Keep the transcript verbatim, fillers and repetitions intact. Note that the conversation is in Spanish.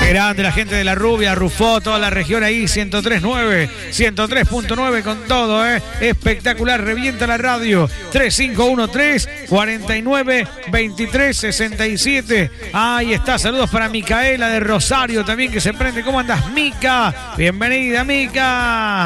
Qué grande la gente de La Rubia, Rufó, toda la región ahí, ciento tres punto nueve, ciento tres punto nueve con todo, ¿eh? Espectacular, revienta la radio. tres cinco uno tres, cuatro nueve, veintitrés, sesenta y siete. Ahí está, saludos para Micaela de Rosario también que se prende. ¿Cómo andas, Mica? Bienvenida, Mica.